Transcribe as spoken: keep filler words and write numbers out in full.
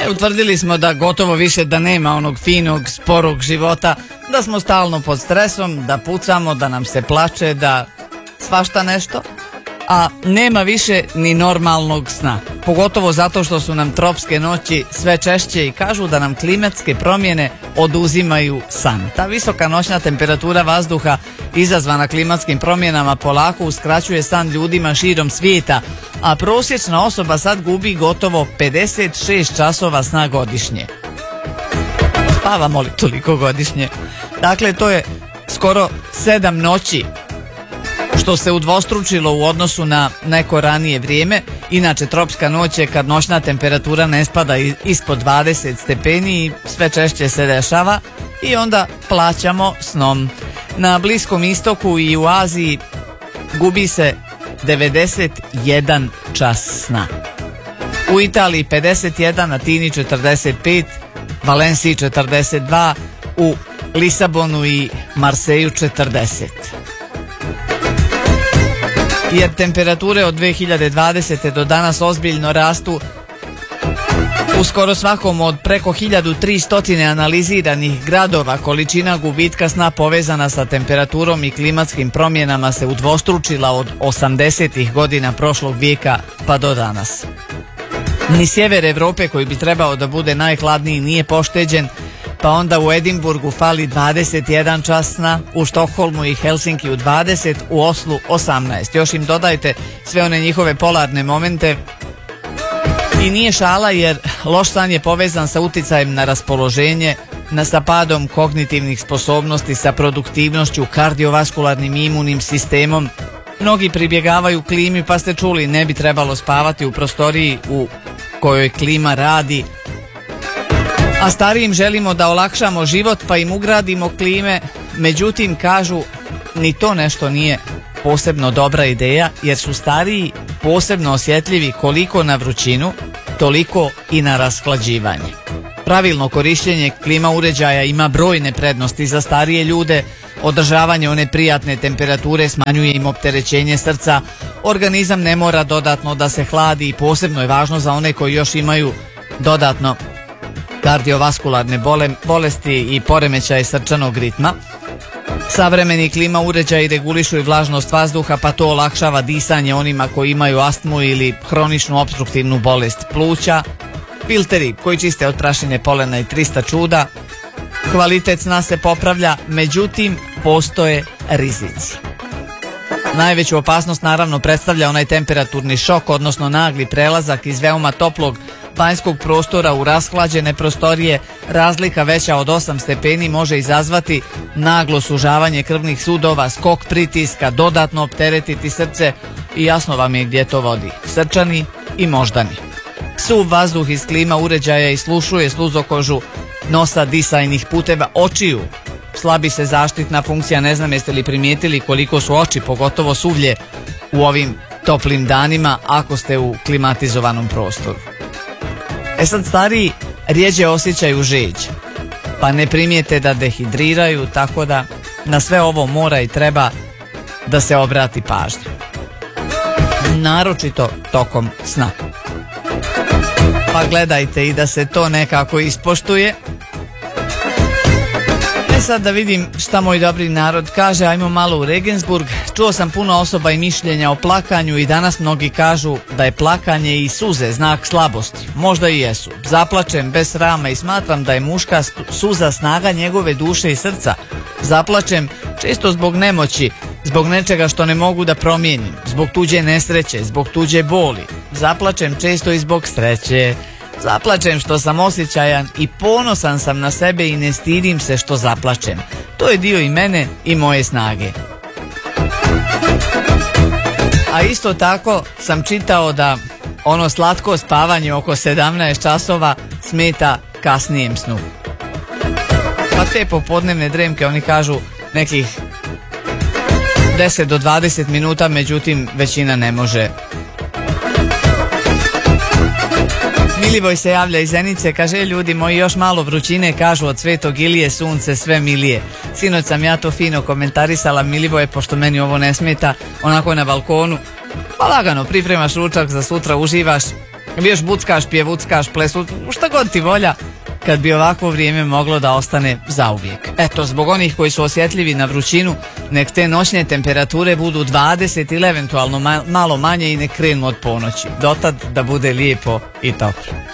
E, utvrdili smo da gotovo više da nema onog finog, sporog života, da smo stalno pod stresom, da pucamo, da nam se plače, da svašta nešto, a nema više ni normalnog sna. Pogotovo zato što su nam tropske noći sve češće i kažu da nam klimatske promjene oduzimaju san. Ta visoka noćna temperatura vazduha izazvana klimatskim promjenama polako uskraćuje san ljudima širom svijeta, a prosječna osoba sad gubi gotovo pedeset šest časova sna godišnje. Spavamo li toliko godišnje? Dakle, to je skoro sedam noći, što se udvostručilo u odnosu na neko ranije vrijeme. Inače, tropska noć je kad noćna temperatura ne spada ispod dvadeset stepeni i sve češće se dešava i onda plaćamo snom. Na Bliskom istoku i u Aziji gubi se devedeset jedan čas sna. U Italiji pedeset jedan, Atini četrdeset pet, Valenciji četrdeset dva, u Lisabonu i Marseju četrdeset. Jer temperature od dve hiljade dvadesete do danas ozbiljno rastu, u skoro svakom od preko hiljadu tristo analiziranih gradova količina gubitka sna povezana sa temperaturom i klimatskim promjenama se udvostručila od osamdesetih godina prošlog vijeka pa do danas. Ni sjever Europe, koji bi trebao da bude najhladniji, nije pošteđen, pa onda u Edinburgu fali dvadeset jedan čas sna, u Štokholmu i Helsinkiju dvadeset, u Oslu osamnaest. Još im dodajte sve one njihove polarne momente. I nije šala, jer loš san je povezan sa uticajem na raspoloženje, na sa padom kognitivnih sposobnosti, sa produktivnošću, kardiovaskularnim i imunim sistemom. Mnogi pribjegavaju klimi, pa ste čuli, ne bi trebalo spavati u prostoriji u kojoj klima radi. A starijim želimo da olakšamo život pa im ugradimo klime, međutim kažu ni to nešto nije posebno dobra ideja, jer su stariji posebno osjetljivi koliko na vrućinu, toliko i na rashlađivanje. Pravilno korištenje klima uređaja ima brojne prednosti za starije ljude. Održavanje one prijatne temperature smanjuje im opterećenje srca, organizam ne mora dodatno da se hladi i posebno je važno za one koji još imaju dodatno kardiovaskularne bolesti i poremećaje srčanog ritma. Savremeni klima uređaji regulišu i vlažnost vazduha, pa to olakšava disanje onima koji imaju astmu ili hroničnu opstruktivnu bolest pluća. Filteri koji čiste od prašine polena i trista čuda. Kvalitet sna se popravlja, međutim postoje rizici. Najveću opasnost naravno predstavlja onaj temperaturni šok, odnosno nagli prelazak iz veoma toplog vanjskog prostora u rashlađene prostorije. Razlika veća od osam stepeni može izazvati naglo sužavanje krvnih sudova, skok pritiska, dodatno opteretiti srce i jasno vam je gdje to vodi, srčani i moždani. Suv vazduh iz klima uređaja islušuje sluzokožu nosa, disajnih puteva, očiju. Slabi se zaštitna funkcija, ne znam jeste li primijetili koliko su oči, pogotovo suvlje u ovim toplim danima ako ste u klimatizovanom prostoru. E sad, stariji rijeđe osjećaju žeđ, pa ne primijete da dehidriraju, tako da na sve ovo mora i treba da se obrati pažnja. Naročito tokom sna. Pa gledajte i da se to nekako ispoštuje. E sad da vidim šta moj dobri narod kaže, ajmo malo u Regensburg. Čuo sam puno osoba i mišljenja o plakanju i danas mnogi kažu da je plakanje i suze znak slabosti. Možda i jesu. Zaplačem bez srama i smatram da je muška suza snaga njegove duše i srca. Zaplačem često zbog nemoći, zbog nečega što ne mogu da promijenim, zbog tuđe nesreće, zbog tuđe boli. Zaplačem često i zbog sreće. Zaplačem što sam osjećajan i ponosan sam na sebe i ne stidim se što zaplačem. To je dio i mene i moje snage. A isto tako sam čitao da ono slatko spavanje oko sedamnaest časova smeta kasnijem snu. Pa te popodnevne dremke, oni kažu nekih deset do dvadeset minuta, međutim većina ne može. Milivoj se javlja iz Zenice, kaže, ljudi moji, još malo vrućine, kažu od Svetog Ilije sunce sve milije. Sinoć sam ja to fino komentarisala, Milivoje, pošto meni ovo ne smeta, onako na balkonu, pa lagano pripremaš ručak za sutra, uživaš, Još buckaš, pjevuckaš, plesu, šta god ti volja, kad bi ovakvo vrijeme moglo da ostane zauvijek. Eto, zbog onih koji su osjetljivi na vrućinu, nek te noćne temperature budu dvadeset ili eventualno ma- malo manje i nek krenu od ponoći. Dotad da bude lijepo i toplo.